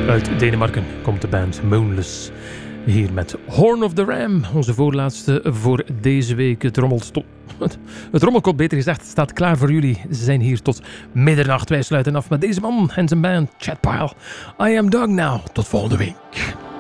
Uit Denemarken komt de band Moonless. Hier met Horn of the Ram, onze voorlaatste voor deze week. Het rommelkop, beter gezegd, staat klaar voor jullie. Ze zijn hier tot middernacht. Wij sluiten af met deze man en zijn band, Chad Pyle. I Am Dog Now. Tot volgende week.